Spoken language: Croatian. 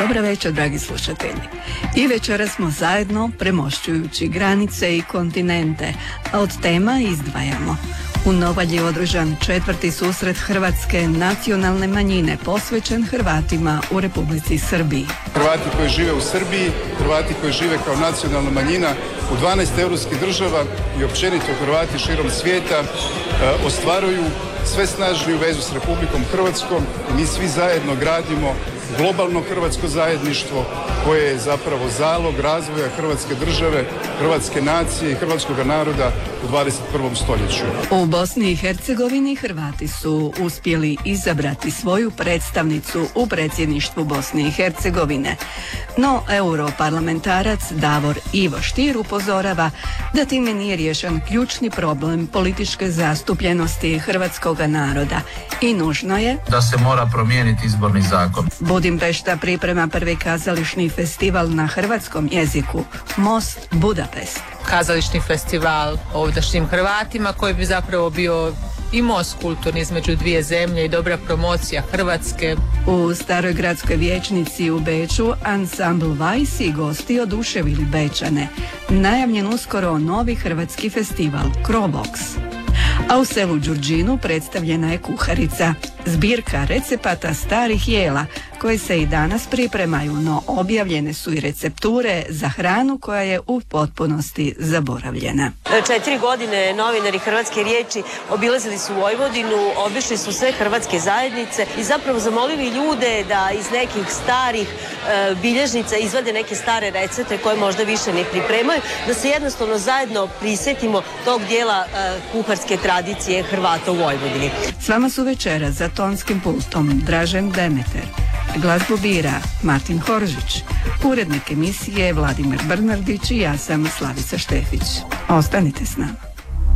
Dobra večer, dragi slušatelji. I večera smo zajedno premošćujući granice i kontinente, a od tema izdvajamo. U Novalji je održan 4. susret hrvatske nacionalne manjine posvećen Hrvatima u Republici Srbiji. Hrvati koji žive u Srbiji, Hrvati koji žive kao nacionalna manjina u 12 europskih država i općenito Hrvati širom svijeta ostvaruju sve snažniju vezu s Republikom Hrvatskom. Mi svi zajedno gradimo globalno hrvatsko zajedništvo koje je zapravo zalog razvoja Hrvatske države, hrvatske nacije i hrvatskog naroda u 21. stoljeću. U Bosni i Hercegovini Hrvati su uspjeli izabrati svoju predstavnicu u predsjedništvu Bosne i Hercegovine. No, europarlamentarac Davor Ivo Stier upozorava da time nije riješen ključni problem političke zastupljenosti hrvatskog naroda i nužno je da se mora promijeniti izborni zakon. Budimpešta priprema prvi kazališni festival na hrvatskom jeziku, Most Budapest. Kazališni festival ovdašnjim Hrvatima koji bi zapravo bio i most kulturni između dvije zemlje i dobra promocija Hrvatske. U Staroj gradskoj vijećnici u Beču ansambl Vajs i gosti oduševili Bečane. Najavljen uskoro novi hrvatski festival Crobox. A u selu Đurđinu predstavljena je kuharica, zbirka recepata starih jela koje se i danas pripremaju, no objavljene su i recepture za hranu koja je u potpunosti zaboravljena. 4 godine novinari Hrvatske riječi obilazili su Vojvodinu, obišli su sve hrvatske zajednice i zapravo zamolili ljude da iz nekih starih bilježnica izvade neke stare recepte koje možda više ne pripremaju, da se jednostavno zajedno prisjetimo tog dijela kuharske tradicije Hrvata u Vojvodini. S vama su večera za tonskim pultom Dražen Demeter. Glazbu bira Martin Horžić, urednik emisije Vladimir Brnardić i ja sam Slavica Štefić. Ostanite s nama.